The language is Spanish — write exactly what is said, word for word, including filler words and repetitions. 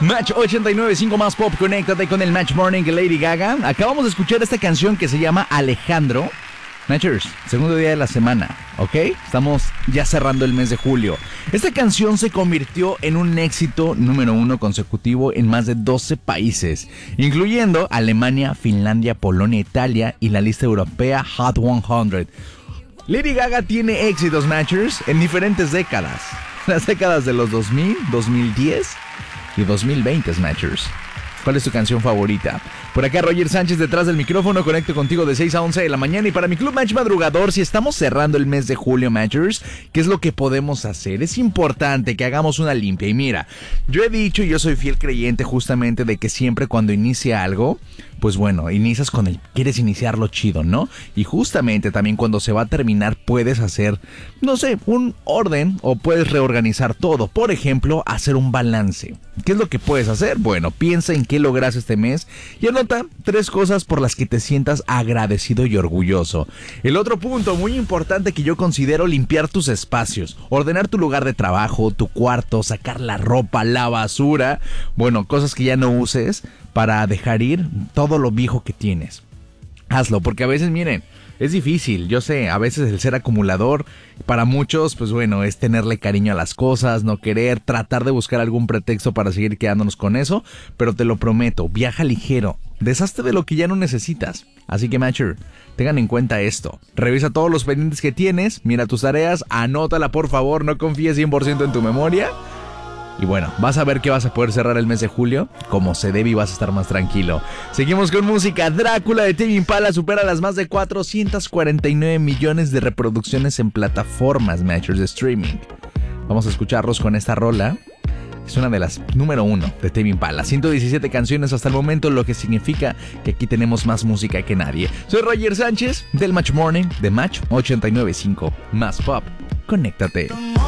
Match ochenta y nueve punto cinco más pop, conéctate con el Match Morning de Lady Gaga. Acabamos de escuchar esta canción que se llama Alejandro. Matchers, segundo día de la semana, ¿ok? Estamos ya cerrando el mes de julio. Esta canción se convirtió en un éxito número uno consecutivo en más de doce países, incluyendo Alemania, Finlandia, Polonia, Italia y la lista europea Hot cien. Lady Gaga tiene éxitos, Matchers, en diferentes décadas. Las décadas de los dos mil, dos mil diez y dos mil veinte, Matchers. ¿Cuál es tu canción favorita? Por acá Roger Sánchez detrás del micrófono, conecto contigo de seis a once de la mañana. Y para mi Club Match Madrugador, si estamos cerrando el mes de julio, Matchers, ¿qué es lo que podemos hacer? Es importante que hagamos una limpia. Y mira, yo he dicho y yo soy fiel creyente justamente de que siempre cuando inicia algo, pues bueno, inicias con el, quieres iniciarlo chido, ¿no? Y justamente también cuando se va a terminar puedes hacer, no sé, un orden o puedes reorganizar todo. Por ejemplo, hacer un balance. ¿Qué es lo que puedes hacer? Bueno, piensa en qué logras este mes y anota tres cosas por las que te sientas agradecido y orgulloso. El otro punto muy importante que yo considero: limpiar tus espacios, ordenar tu lugar de trabajo, tu cuarto, sacar la ropa, la basura, bueno, cosas que ya no uses, para dejar ir todo lo viejo que tienes. Hazlo, porque a veces, miren, es difícil, yo sé, a veces el ser acumulador, para muchos, pues bueno, es tenerle cariño a las cosas, no querer, tratar de buscar algún pretexto para seguir quedándonos con eso, pero te lo prometo, viaja ligero, deshazte de lo que ya no necesitas. Así que, Matcher, tengan en cuenta esto, revisa todos los pendientes que tienes, mira tus tareas, anótala por favor, no confíes cien por ciento en tu memoria. Y bueno, vas a ver que vas a poder cerrar el mes de julio como se debe y vas a estar más tranquilo. Seguimos con música. Drácula de Tame Impala supera las más de cuatrocientos cuarenta y nueve millones de reproducciones en plataformas, Matchers, de streaming. Vamos a escucharlos con esta rola. Es una de las número uno de Tame Impala. ciento diecisiete canciones hasta el momento, lo que significa que aquí tenemos más música que nadie. Soy Roger Sánchez del Match Morning de Match ochenta y nueve punto cinco. Más pop. Conéctate.